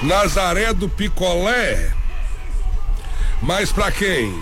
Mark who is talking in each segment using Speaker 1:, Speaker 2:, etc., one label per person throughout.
Speaker 1: Nazaré do Picolé. Mas pra quem?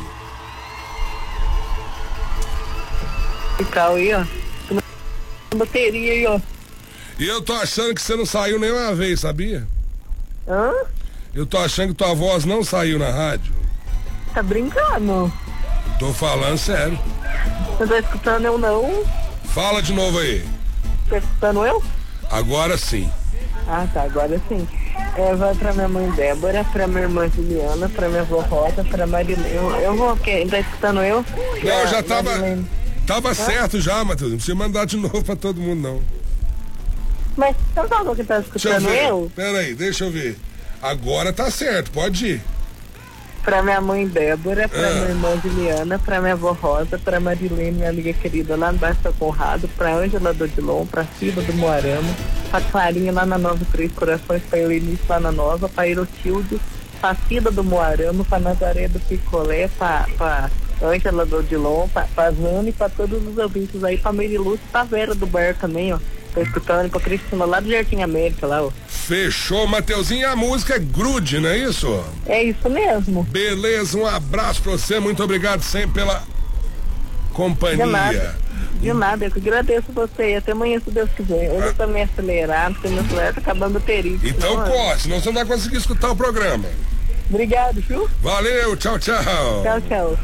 Speaker 2: Aí, ó. Bateria aí, ó.
Speaker 1: E eu tô achando que você não saiu nenhuma vez, sabia?
Speaker 2: Hã?
Speaker 1: Eu tô achando que tua voz não saiu na rádio.
Speaker 2: Tá brincando?
Speaker 1: Tô falando sério.
Speaker 2: Não tá escutando eu, não?
Speaker 1: Fala de novo aí.
Speaker 2: Tá escutando eu?
Speaker 1: Agora sim.
Speaker 2: Ah, tá, agora sim. Vai pra minha mãe Débora, pra minha irmã Juliana, pra minha avó Rosa, pra Marilene. Eu vou, quem? Tá escutando eu?
Speaker 1: Não, já tava certo já, Matheus. Não precisa mandar de novo pra todo mundo, não.
Speaker 2: Mas você não falou que tá escutando eu?
Speaker 1: Pera aí, deixa eu ver. Agora tá certo, pode ir.
Speaker 2: Pra minha mãe Débora, pra minha irmã Juliana, pra minha avó Rosa, pra Marilene, minha amiga querida lá no Baixo Conrado, pra Ângela do Odilon, pra Silva do Moarama, pra Clarinha lá na Nova Três Corações, pra Eunice lá na Nova, pra Erotilde, pra Cida do Moarama, pra Nazaré do Picolé, pra Ângela do Odilon, pra Zane, pra todos os ouvintes aí, pra Merilúcia, pra Vera do Bar também, ó. Tô escutando, pra Cristina lá do Jardim América lá, ó.
Speaker 1: Fechou, Mateuzinho, e a música é Grude, não é isso?
Speaker 2: É isso mesmo.
Speaker 1: Beleza, um abraço pra você, muito obrigado sempre pela companhia.
Speaker 2: De nada, eu que agradeço você. Até amanhã, se Deus quiser. Hoje eu tô meio acelerado, porque meu celular tá acabando a bateria.
Speaker 1: Então corre, senão você não vai conseguir escutar o programa.
Speaker 2: Obrigado, viu?
Speaker 1: Valeu, tchau, tchau.
Speaker 2: Tchau, tchau.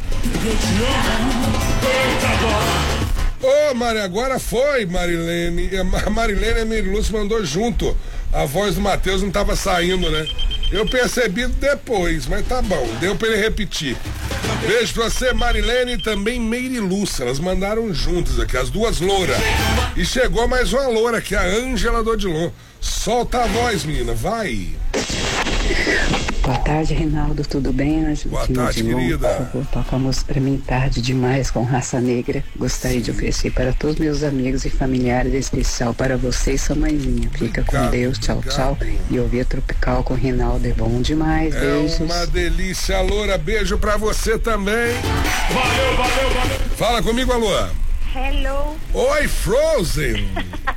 Speaker 1: Ô, Mari, agora foi, Marilene. A Marilene e a Merilúcia mandou junto. A voz do Matheus não tava saindo, né? Eu percebi depois, mas tá bom, deu pra ele repetir. Beijo pra você, Marilene, e também Merilúcia. Elas mandaram juntas aqui, as duas louras. E chegou mais uma loura aqui, a Ângela do Odilon. Solta a voz, menina, vai.
Speaker 3: Boa tarde, Reinaldo, tudo bem?
Speaker 1: Boa tarde, querida.
Speaker 3: Por favor, toca a música pra mim, Tarde Demais, com Raça Negra. Gostaria de oferecer para todos meus amigos e familiares, em especial para você e sua mãezinha. Fica com Deus, tchau, tchau. E ouvir a Tropical com o Reinaldo é bom demais, beijos.
Speaker 1: É uma delícia, loura, beijo pra você também. Valeu. Fala comigo, alô.
Speaker 4: Hello.
Speaker 1: Oi, Frozen.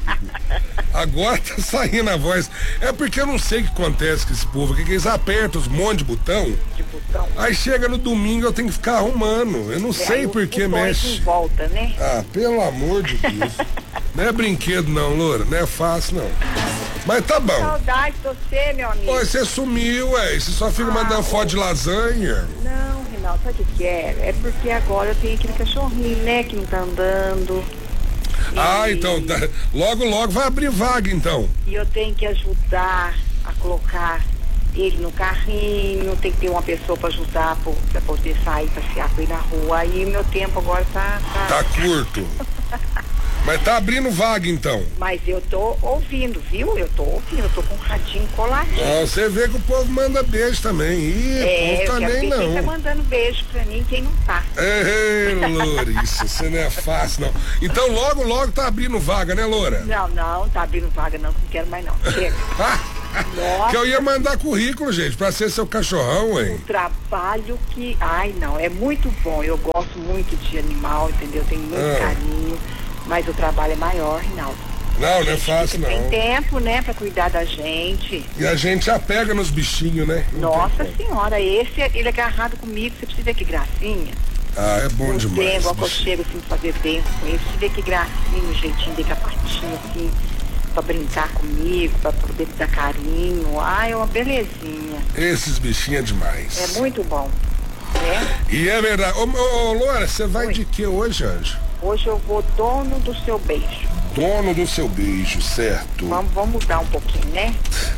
Speaker 1: Agora tá saindo a voz. É porque eu não sei o que acontece com esse povo aqui, que eles apertam os monte de botão. Aí chega no domingo eu tenho que ficar arrumando. Eu não sei por que mexe.
Speaker 4: Volta, né?
Speaker 1: Ah, pelo amor de Deus. Não é brinquedo não, loura. Não é fácil não. Mas tá bom.
Speaker 4: Saudade de você, meu amigo.
Speaker 1: Oi, você sumiu, ué. Você só fica mandando foto de lasanha.
Speaker 4: Não, Reinaldo, sabe o que é? É porque agora eu tenho aquele cachorrinho, né, que não tá andando.
Speaker 1: Então, logo vai abrir vaga, então.
Speaker 4: E eu tenho que ajudar a colocar ele no carrinho, tem que ter uma pessoa para ajudar pra poder sair, passear com ele na rua. Aí meu tempo agora tá...
Speaker 1: Tá curto. Mas tá abrindo vaga, então.
Speaker 4: Mas eu tô ouvindo, viu? Eu tô com o radinho coladinho.
Speaker 1: Você vê que o povo manda beijo também. Ih, o povo tá nem não.
Speaker 4: Quem tá mandando beijo pra mim, quem não tá.
Speaker 1: Ei, Lourice, você não é fácil, não. Então logo tá abrindo vaga, né, Loura?
Speaker 4: Não tá abrindo vaga não quero mais não. Chega.
Speaker 1: Que eu ia mandar currículo, gente, pra ser seu cachorrão, hein?
Speaker 4: Um trabalho que... Ai, não, é muito bom. Eu gosto muito de animal, entendeu? Tenho muito carinho. Mas o trabalho é maior, Reinaldo.
Speaker 1: Não é fácil, não.
Speaker 4: Tem tempo, né, pra cuidar da gente.
Speaker 1: E a gente apega nos bichinhos, né?
Speaker 4: Nossa senhora, ele é agarrado comigo, você precisa ver que gracinha.
Speaker 1: Ah, é bom demais.
Speaker 4: Igual que eu chego assim, fazer bem com ele, você vê que gracinha, o jeitinho dele, com a patinha assim, pra brincar comigo, pra poder me dar carinho. Ah, é uma belezinha.
Speaker 1: Esses bichinhos é demais.
Speaker 4: É muito bom, né?
Speaker 1: E é verdade. Ô, Loura, você vai de que hoje, Anjo?
Speaker 4: Hoje eu vou dono do seu beijo.
Speaker 1: Dono do seu beijo, certo.
Speaker 4: Vamos mudar um pouquinho, né?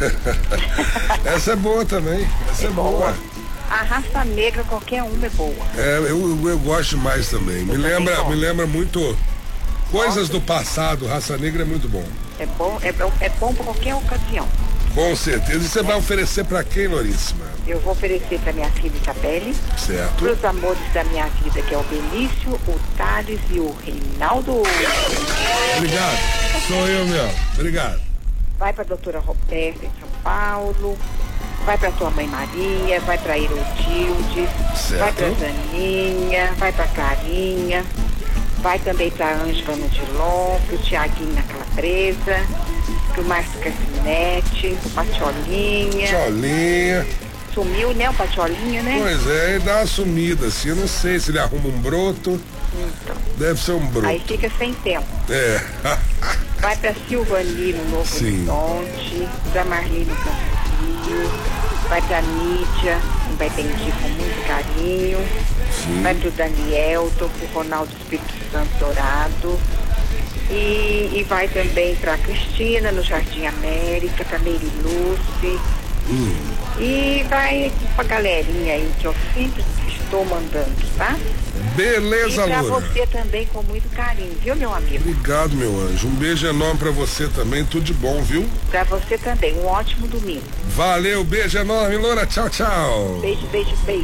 Speaker 1: Essa é boa também. Essa é boa.
Speaker 4: A Raça Negra, qualquer uma é boa.
Speaker 1: Eu gosto demais também. Me lembra muito coisas do passado. Raça Negra é muito bom.
Speaker 4: É bom pra qualquer ocasião.
Speaker 1: Com certeza. E você vai oferecer pra quem, Loríssima?
Speaker 4: Eu vou oferecer pra minha filha Isabelle.
Speaker 1: Certo.
Speaker 4: Pros amores da minha vida, que é o Benício, o Thales e o Reinaldo.
Speaker 1: Obrigado. Sou eu mesmo. Obrigado.
Speaker 4: Vai pra doutora Roberta em São Paulo. Vai pra tua mãe Maria. Vai pra Herodilde.
Speaker 1: Certo.
Speaker 4: Vai pra Zaninha. Vai pra Clarinha. Vai também pra Ângela no Dilon. Pro Tiaguinho na Calabresa. pro Márcio Cassinete, o Patiolinha.
Speaker 1: Tcholinha.
Speaker 4: Sumiu, né, o Patiolinha, né?
Speaker 1: Pois é, ele dá uma sumida assim, eu não sei se ele arruma um broto.
Speaker 4: Então.
Speaker 1: Deve ser um broto.
Speaker 4: Aí fica sem tempo.
Speaker 1: É.
Speaker 4: Vai pra Silvani no Novo
Speaker 1: Sim.
Speaker 4: Horizonte, pra Marli no Campo, vai pra Mídia, vai pedir com muito carinho.
Speaker 1: Sim.
Speaker 4: Vai pro Daniel, pro Ronaldo Espírito Santo Dourado. E vai também pra Cristina, no Jardim América, pra Meire Lúcia. E vai pra galerinha aí que eu sempre estou mandando, tá?
Speaker 1: Beleza,
Speaker 4: E pra
Speaker 1: Loura.
Speaker 4: você também com muito carinho, viu, meu amigo?
Speaker 1: Obrigado, meu anjo. Um beijo enorme pra você também, tudo de bom, viu?
Speaker 4: Pra você também, um ótimo domingo.
Speaker 1: Valeu, beijo enorme, Loura. Tchau, tchau.
Speaker 4: Beijo, beijo, beijo.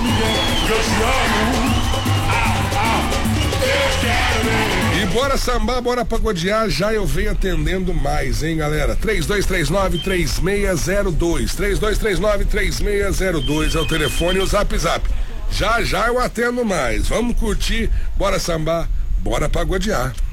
Speaker 1: E bora sambar, bora pagodear, já eu venho atendendo mais, hein, galera? 3239-3602, 3239-3602 é o telefone e o zap. Já eu atendo mais. Vamos curtir, bora sambar, bora pagodear.